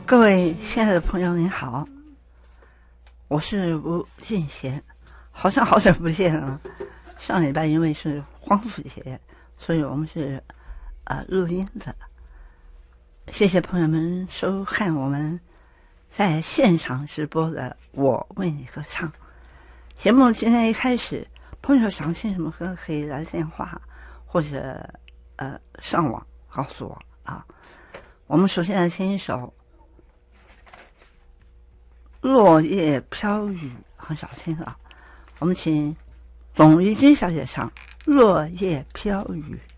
各位亲爱的朋友，您好，我是吴敬贤，好像好久不见了。上礼拜因为是光复节，所以我们是录音的。谢谢朋友们收看我们在现场直播的我为你歌唱节目。今天一开始，朋友想听什么歌可以来电话或者上网告诉我啊。我们首先来听一首落叶飘雨，很少听啊。我们请董玉君小姐唱《落叶飘雨》。